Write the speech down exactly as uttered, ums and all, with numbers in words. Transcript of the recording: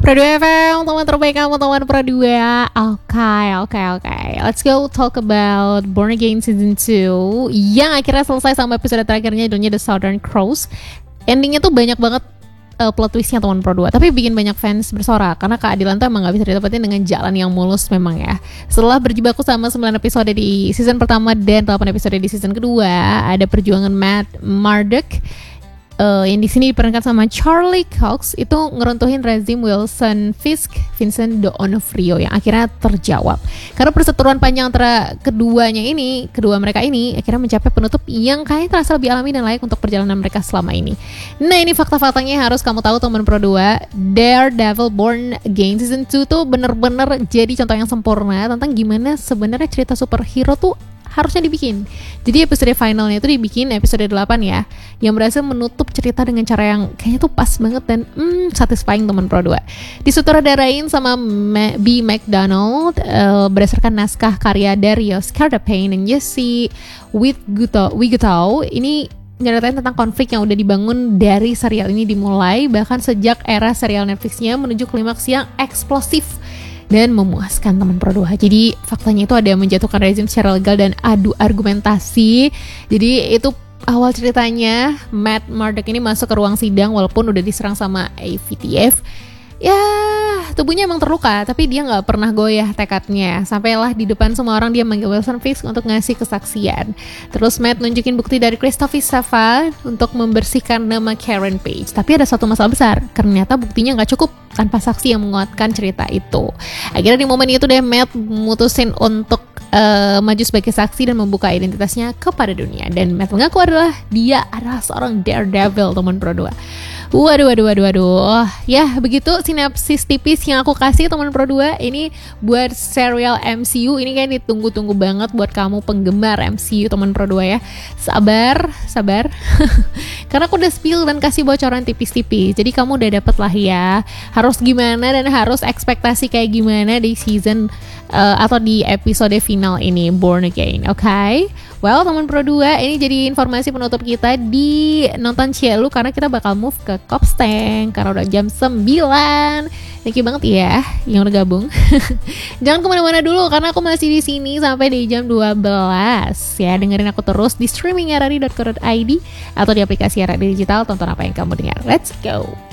Pro dua F M, teman terbaik kamu, teman Pro dua. Oke, oke, oke. Let's go talk about Born Again Season two yang akhirnya selesai sama episode terakhirnya, judulnya The Southern Cross. Endingnya tuh banyak banget uh, plot twistnya teman Pro dua, tapi bikin banyak fans bersorak karena keadilan tuh emang gak bisa didapetin dengan jalan yang mulus memang ya. Setelah berjibaku sama sembilan episode di season pertama dan delapan episode di season kedua, ada perjuangan Matt Murdock Uh, yang di sini diperankan sama Charlie Cox, itu ngeruntuhin rezim Wilson Fisk, Vincent D'Onofrio yang akhirnya terjawab. Karena perseteruan panjang antara keduanya ini, kedua mereka ini akhirnya mencapai penutup yang kayaknya terasa lebih alami dan layak untuk perjalanan mereka selama ini. Nah, ini fakta-faktanya yang harus kamu tahu teman Pro dua. Daredevil Born Again Season two tuh bener-bener jadi contoh yang sempurna tentang gimana sebenarnya cerita superhero tuh harusnya dibikin. Jadi episode finalnya itu dibikin episode delapan ya, yang berhasil menutup cerita dengan cara yang kayaknya tuh pas banget dan hmm, satisfying teman Pro dua. Disutradarain sama B. McDonald uh, berdasarkan naskah karya Darius Cardapain dan Jesse Wigutau. Ini nyeritain tentang konflik yang udah dibangun dari serial ini dimulai bahkan sejak era serial Netflixnya menuju klimaks yang eksplosif dan memuaskan teman Pro dua. Jadi faktanya itu ada yang menjatuhkan rezim secara legal dan adu argumentasi. Jadi itu awal ceritanya. Matt Murdock ini masuk ke ruang sidang walaupun udah diserang sama A V T F. Ya, tubuhnya emang terluka, tapi dia gak pernah goyah tekadnya. Sampailah di depan semua orang dia manggil Wilson Fisk untuk ngasih kesaksian. Terus Matt nunjukin bukti dari Christopher Safa untuk membersihkan nama Karen Page. Tapi ada satu masalah besar, ternyata buktinya gak cukup tanpa saksi yang menguatkan cerita itu. Akhirnya di momen itu deh Matt mutusin untuk uh, maju sebagai saksi dan membuka identitasnya kepada dunia. Dan Matt mengaku adalah dia adalah seorang Daredevil teman Pro dua. Waduh, waduh, waduh, waduh. Ya, begitu sinopsis tipis yang aku kasih teman Pro dua. Ini buat serial M C U. Ini kan ditunggu-tunggu banget buat kamu penggemar M C U teman Pro dua ya. Sabar, sabar. Karena aku udah spill dan kasih bocoran tipis-tipis. Jadi kamu udah dapet lah ya harus gimana dan harus ekspektasi kayak gimana di season uh, atau di episode final ini Born Again. Oke, okay? Well teman Pro dua, ini jadi informasi penutup kita di Nonton Cielu karena kita bakal move ke Kopsteng karena udah jam sembilan. Thank you banget ya yang udah gabung. Jangan kemana-mana dulu karena aku masih di sini sampai di jam dua belas ya. Dengerin aku terus di streaming r r i dot co dot i d atau di aplikasi R R I Digital. Tonton apa yang kamu dengar. Let's go.